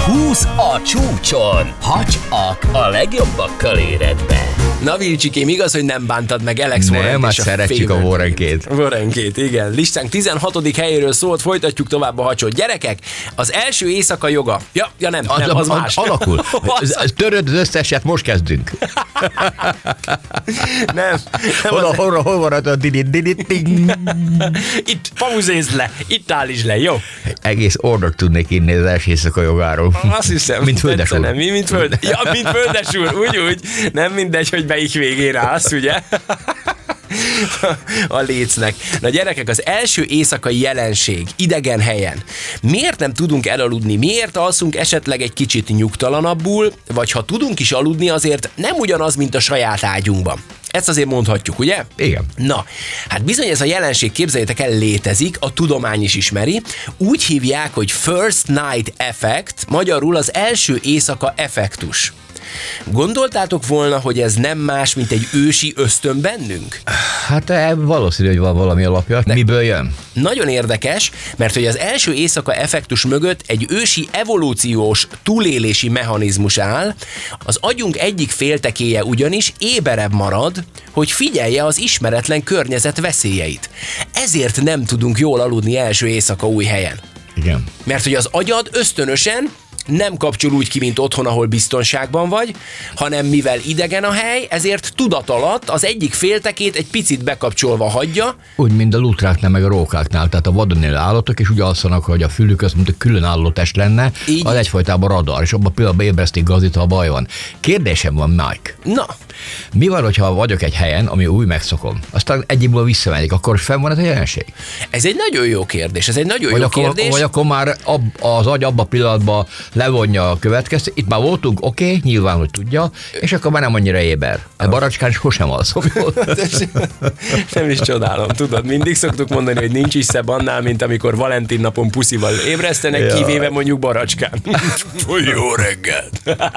Húsz a csúcson, hacs-ak a legjobbakkal éred be. Na Vilcsikém, igaz, hogy nem bántad meg Alex Warren-t? Nem, hát szeretjük a Warrenkét. Warrenkét, igen. Listánk 16. helyéről szólt, folytatjuk tovább a hacsot. Gyerekek, az első éjszaka joga. Ja nem, az más. Alakul. Töröd az összeset, most kezdünk. Nem. Hol van a didit? Itt pauzézd le, itt állítsd le, jó? Egész ordot tudnék inni az első éjszaka jogáról. Azt hiszem. Mint Földes úr. Mint Földes úr, úgy. Nem mindegy, hogy melyik végén állsz, ugye? A lécnek. Na gyerekek, az első éjszakai jelenség idegen helyen. Miért nem tudunk elaludni? Miért alszunk esetleg egy kicsit nyugtalanabbul? Vagy ha tudunk is aludni, azért nem ugyanaz, mint a saját ágyunkban. Ezt azért mondhatjuk, ugye? Igen. Na, hát bizony ez a jelenség, képzeljétek el, létezik, a tudomány is ismeri. Úgy hívják, hogy First Night Effect, magyarul az első éjszaka effektus. Gondoltátok volna, hogy ez nem más, mint egy ősi ösztön bennünk? Hát valószínű, hogy van valami alapja. Miből jön? Nagyon érdekes, mert hogy az első éjszaka effektus mögött egy ősi evolúciós túlélési mechanizmus áll. Az agyunk egyik féltekéje ugyanis éberebb marad, hogy figyelje az ismeretlen környezet veszélyeit. Ezért nem tudunk jól aludni első éjszaka új helyen. Igen. Mert hogy az agyad ösztönösen nem kapcsol úgy ki, mint otthon, ahol biztonságban vagy, hanem mivel idegen a hely, ezért tudatalatt az egyik féltekét egy picit bekapcsolva hagyja. Úgy, mint a lutráknál, meg a rókáknál, tehát a vadon élő állatok, és úgy alszanak, hogy a fülük az, mint a különálló test lenne, így. Az egyfajtában radar, és abban pillanatban ébresztik gazit, ha baj van. Kérdésem van, Mike. Na. Mi van, hogyha vagyok egy helyen, ami új megszokom, aztán egy évből visszamegyek, akkor fenn van ez a jelenség? Ez egy nagyon jó kérdés, kérdés. Vagy akkor már az agy abban a pillanatban levonja a következtet. Itt már voltunk, oké, nyilván, hogy tudja, és akkor már nem annyira éber. A baracskán sosem alszom jól. Nem is csodálom, tudod, mindig szoktuk mondani, hogy nincs is szebb annál, mint amikor Valentin napon puszival ébresztenek, kivéve mondjuk baracskán. Jó reggelt!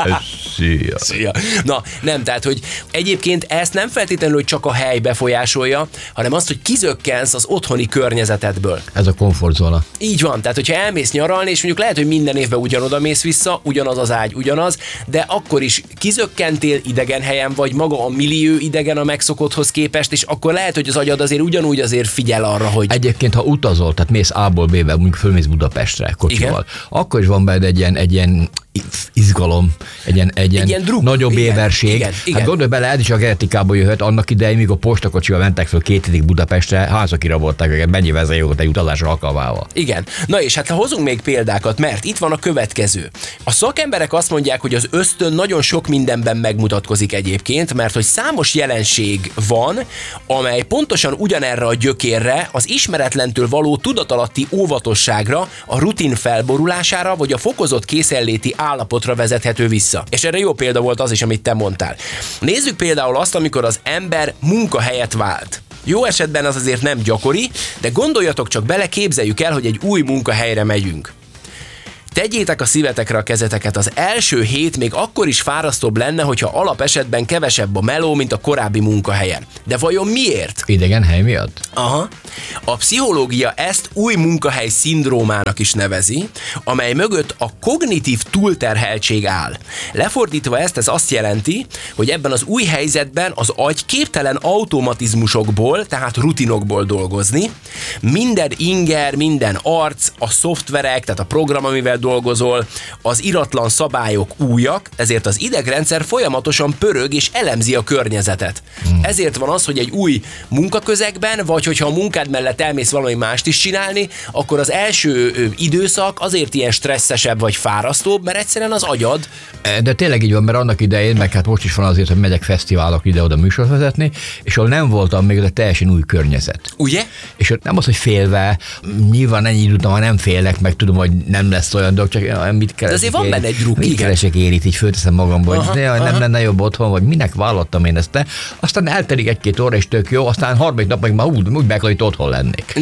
Szia! Na, nem, tehát, hogy egyébként ezt nem feltétlenül, hogy csak a hely befolyásolja, hanem azt, hogy kizökkensz az otthoni környezetedből. Ez a komfortzóna. Így van, tehát hogyha elmész nyaralni, és mondjuk lehet, hogy minden évben ugyanoda mész vissza, ugyanaz az ágy, ugyanaz, de akkor is kizökkentél, idegen helyen vagy, maga a millió idegen a megszokotthoz képest, és akkor lehet, hogy az agyad azért ugyanúgy azért figyel arra, hogy... Egyébként, ha utazol, tehát mész A-ból B-be, mondjuk fölmész Budapestre kocsival, igen? Akkor is van benned egy ilyen izgalom, egy ilyen druk, nagyobb éberség. Igen. Hát gondolj bele, ez is a genetikából jöhet, annak idején, mikor postakocsival mentek föl 2. Budapestre, hányszor kirabolták őket, mennyivel volt egy utazásra alkalmával. Igen. Na és hát ha hozunk még példákat, mert itt van a következő. A szakemberek azt mondják, hogy az ösztön nagyon sok mindenben megmutatkozik egyébként, mert hogy számos jelenség van, amely pontosan ugyanerre a gyökérre, az ismeretlentől való tudatalatti óvatosságra, a rutin felborulására, vagy a fokozott készenléti állapotra vezethető vissza. És erre jó példa volt az is, amit te mondtál. Nézzük például azt, amikor az ember munkahelyet vált. Jó esetben az azért nem gyakori, de gondoljatok csak bele, képzeljük el, hogy egy új munkahelyre megyünk. Tegyétek a szívetekre a kezeteket, az első hét még akkor is fárasztóbb lenne, hogyha alapesetben kevesebb a meló, mint a korábbi munkahelyen. De vajon miért? Idegen hely miatt? Aha. A pszichológia ezt új munkahely szindrómának is nevezi, amely mögött a kognitív túlterheltség áll. Lefordítva ezt, ez azt jelenti, hogy ebben az új helyzetben az agy képtelen automatizmusokból, tehát rutinokból dolgozni. Minden inger, minden arc, a szoftverek, tehát a program, amivel dolgozol, az iratlan szabályok újak, ezért az idegrendszer folyamatosan pörög és elemzi a környezetet. Ezért van az, hogy egy új munkaközegben, vagy hogyha a munkád mellett elmész valami mást is csinálni, akkor az első időszak azért ilyen stresszesebb vagy fárasztóbb, mert egyszerűen az agyad. De tényleg így van, mert annak idején, meg hát most is van azért, hogy megyek fesztiválok ide-oda műsort vezetni, és ahol nem voltam még, de teljesen új környezet. Ugye? És ott nem az, hogy félve, nyilván ennyi időt, ha nem félek, meg tudom, hogy nem lesz olyan dolog, csak mit keresek. De azért van benne egy druk, mit keresek érit, így fölteszem magamba, hogy nem lenne jobb otthon, vagy minek vállaltam én ezt, aztán eltelik 1-2 óra, és tök jó, aztán harmadik nap meg már úgy meg, hogy otthon lennék.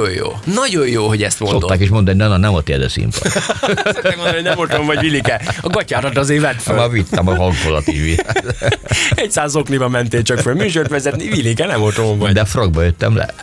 Nagyon jó, hogy ezt mondod. Szokták is mondani, de nem a tiéd a színpad. Szokták mondani, hogy nem otthon vagy, Vilike. A gatyárat azért vedd föl. Már vittem a hangfolatív. 100 zokniba mentél csak föl műsort vezetni, Vilike, nem otthon vagy. De frogba jöttem le.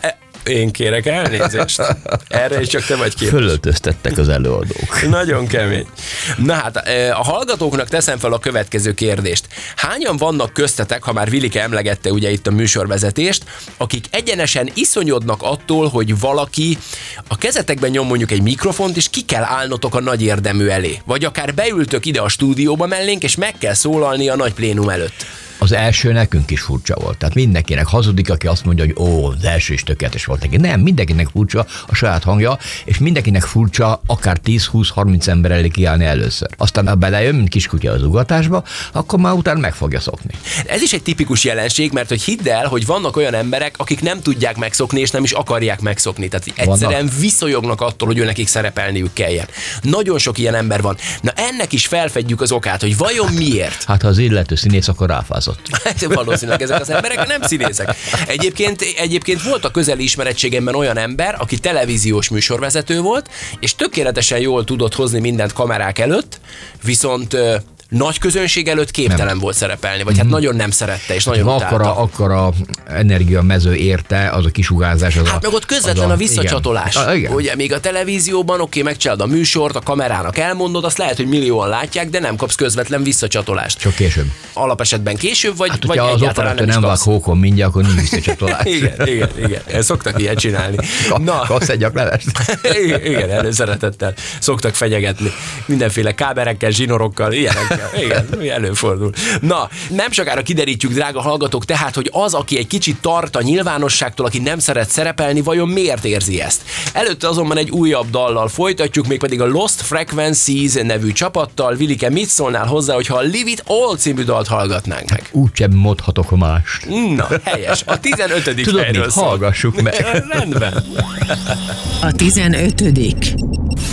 Én kérek elnézést. Erre is csak te vagy képes. Fölöltöztettek az előadók. Nagyon kemény. Na hát, a hallgatóknak teszem fel a következő kérdést. Hányan vannak köztetek, ha már Vilike emlegette ugye itt a műsorvezetést, akik egyenesen iszonyodnak attól, hogy valaki a kezetekben nyom mondjuk egy mikrofont, és ki kell állnotok a nagy érdemű elé. Vagy akár beültök ide a stúdióba mellénk, és meg kell szólalni a nagy plénum előtt. Az első nekünk is furcsa volt. Tehát mindenkinek hazudik, aki azt mondja, hogy az első is tökéletes volt neki. Nem, mindenkinek furcsa a saját hangja, és mindenkinek furcsa akár 10-20-30 ember elé kiállni először. Aztán ha belejön, mint kiskutya az ugatásba, akkor már utána meg fogja szokni. Ez is egy tipikus jelenség, mert hogy hidd el, hogy vannak olyan emberek, akik nem tudják megszokni, és nem is akarják megszokni. Tehát egyszerűen viszolyognak attól, hogy nekik szerepelniük kelljen. Nagyon sok ilyen ember van. Na ennek is felfedjük az okát, hogy vajon miért. Hát ha az illető színész, akkor ráfázott. Valószínűleg ezek az emberek nem színészek. Egyébként volt a közeli ismerettségemben olyan ember, aki televíziós műsorvezető volt, és tökéletesen jól tudott hozni mindent kamerák előtt, viszont nagy közönség előtt képtelen volt szerepelni, vagy hát nagyon nem szerette, és nagyon utálta. Akkora energiamező érte, az a kisugárzás. Hát meg ott közvetlen a visszacsatolás. Igen. Ugye még a televízióban, megcsinálod a műsort, a kamerának elmondod, azt lehet, hogy millióan látják, de nem kapsz közvetlen visszacsatolást. Csak később. Alapesetben később, vagy Hát, az egyáltalán nem is nem vág hókon mindjárt, akkor nincs visszacsatolás. igen. Szoktak ilyet csinálni. Kapsz egy nyaklevest? Igen, előszeretettel szoktak fenyegetni. Mindenféle káberekkel, zsinorokkal, ilyenekkel. Igen, előfordul. Na, nem sokára kiderítjük, drága hallgatók, tehát, hogy az, aki egy kicsit tart a nyilvánosságtól, aki nem szeret szerepelni, vajon miért érzi ezt? Előtte azonban egy újabb dallal folytatjuk, mégpedig a Lost Frequencies nevű csapattal. Vilike, mit szólnál hozzá, hogyha a Live It All című dalt hallgatnánk meg? Úgysem mondhatok mást. Na, helyes. A 15. Tudod helyről mit? szól. Hallgassuk meg. Rendben. A 15.